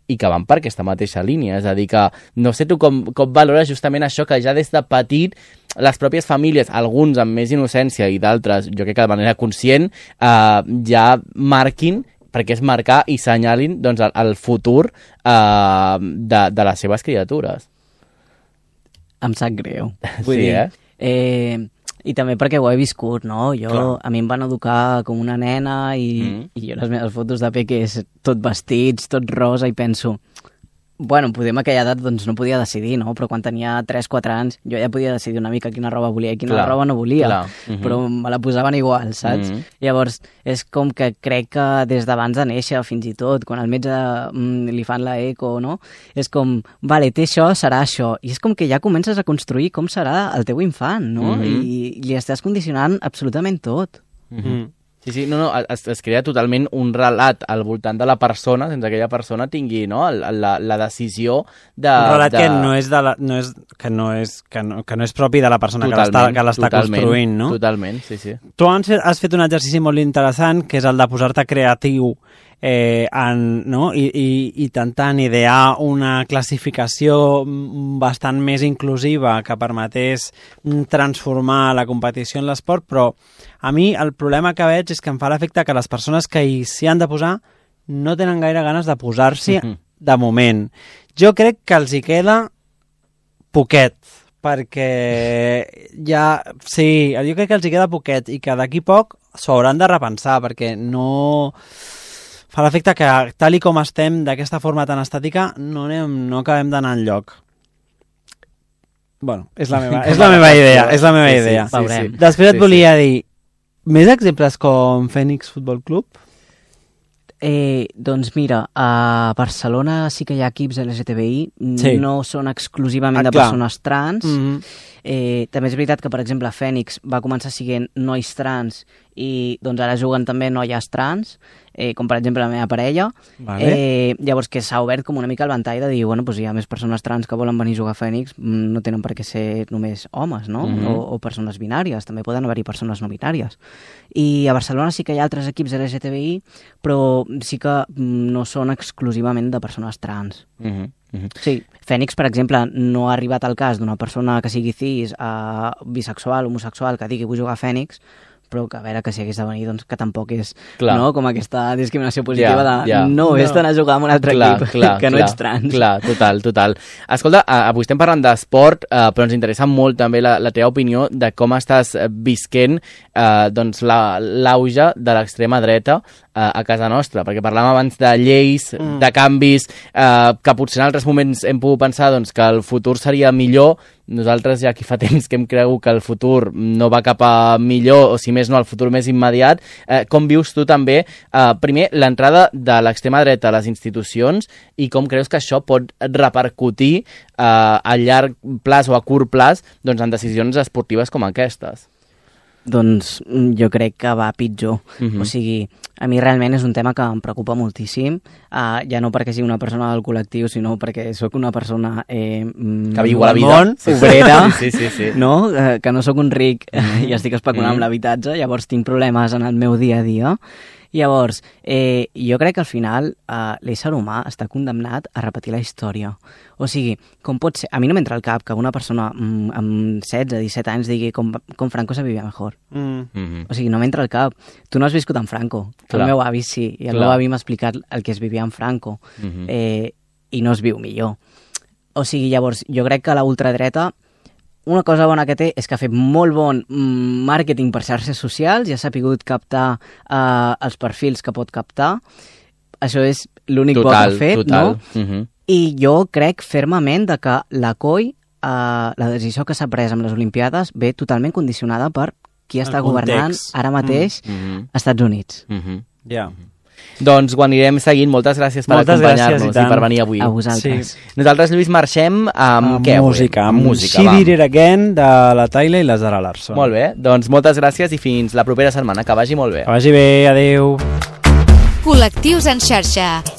i que van per aquesta mateixa línia. És a dir, que no sé tu com valores justament això, que ja des de petit les pròpies famílies, alguns amb més innocència i d'altres, jo crec que de manera conscient, ja marquin, perquè és marcar i senyalin doncs, el futur de les seves criatures. Em sap greu. Vull dir, I també perquè ho he viscut, no? A mi em van educar com una nena i jo les meves fotos de peques tot vestits, tot rosa, i penso... Bueno, potser en aquella edat doncs, no podia decidir, no? Però quan tenia 3-4 anys jo ja podia decidir una mica quina roba volia i quina roba no volia, però me la posaven igual, saps? Llavors, és com que crec que des d'abans de néixer, fins i tot, quan al metge li fan la eco, no? És com, vale, té això, serà això. I és com que ja comences a construir com serà el teu infant, no? I li estàs condicionant absolutament tot. Sí, no, es crea totalment un relat al voltant de la persona sense que aquella persona tingui, no, la decisió de... Un relat que no és propi de la persona que l'està construint, no? Totalment, sí. Tu has fet un exercici molt interessant, que és el de posar-te creatiu i intentant idear una classificació bastant més inclusiva que permetés transformar la competició en l'esport, però a mi el problema que veig és que em fa l'efecte que les persones que s'hi han de posar no tenen gaire ganes de posar-s'hi de moment. Jo crec que els hi queda poquet, perquè jo crec que els hi queda poquet i que d'aquí poc s'ho hauran de repensar, perquè no... Fa l'efecte que, tal i com estem, d'aquesta forma tan estàtica, no acabem d'anar enlloc. Bueno, és la meva idea. Sí. Després et volia dir, més exemples com Fènix Futbol Club? Doncs mira, a Barcelona sí que hi ha equips LGTBI, no són exclusivament de persones trans. També és veritat que, per exemple, Fènix va començar sent nois trans i doncs ara juguen també noies trans, com per exemple la meva parella. Llavors que s'ha obert com una mica el ventall de dir, bueno, doncs hi ha més persones trans que volen venir a jugar a Fènix, no tenen per què ser només homes, no? O persones binàries, també poden haver-hi persones no binàries. I a Barcelona sí que hi ha altres equips LGTBI, però sí que no són exclusivament de persones trans. Sí, Fènix, per exemple, no ha arribat al cas d'una persona que sigui cis, bisexual, homosexual, que digui vull jugar a Fènix, però que a veure que si hagués de venir, doncs que tampoc és com aquesta discriminació positiva de no, vés-te'n a jugar amb un altre equip, que no ets trans. Clar, total. Escolta, avui estem parlant d'esport, però ens interessa molt també la teva opinió de com estàs visquent doncs l'auge de l'extrema dreta a casa nostra, perquè parlàvem abans de lleis, de canvis, que potser en altres moments hem pogut pensar doncs, que el futur seria millor. Nosaltres ja aquí fa temps que em creu que el futur no va cap a millor, o si més no, el futur més immediat. Com vius tu també, primer, l'entrada de l'extrema dreta a les institucions i com creus que això pot repercutir a llarg plaç o a curt plaç doncs, en decisions esportives com aquestes? Doncs jo crec que va pitjor. O sigui, a mi realment és un tema que em preocupa moltíssim, ja no perquè sigui una persona del col·lectiu, sinó perquè sóc una persona que viu a la vida, obrera, no? Que no sóc un ric i estic especulant amb l'habitatge, llavors tinc problemes en el meu dia a dia. Llavors, jo crec que al final l'ésser humà està condemnat a repetir la història. O sigui, com pot ser... A mi no m'entra al cap que una persona amb 16-17 anys digui com Franco se vivia mejor. O sigui, no m'entra al cap. Tu no has viscut amb Franco. El meu avi sí, i el meu avi m'ha explicat el que es vivia amb Franco. I no es viu millor. O sigui, llavors, jo crec que la ultradreta una cosa bona que té és que ha fet molt bon màrqueting per xarxes socials i ha sapigut captar els perfils que pot captar. Això és l'únic bo que ha fet, no? I jo crec fermament que la COI, la decisió que s'ha pres amb les Olimpiades, ve totalment condicionada per qui està governant ara mateix als Estats Units. Doncs ho anirem seguint. Moltes gràcies per acompanyar-nos i per venir avui. A vosaltres. Nosaltres, Lluís, marxem amb què? Música, amb She Did It Again de la Tyler i la Zara Larsson. Molt bé, doncs moltes gràcies i fins la propera setmana. Que vagi molt bé. Que vagi bé, adeu. Col·lectius en xarxa.